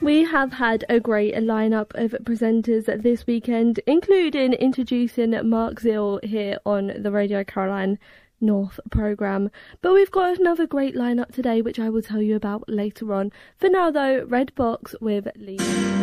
We have had a great lineup of presenters this weekend, including introducing Mark Zill here on the Radio Caroline North programme. But we've got another great lineup today, which I will tell you about later on. For now, though, Red Box with Leaving.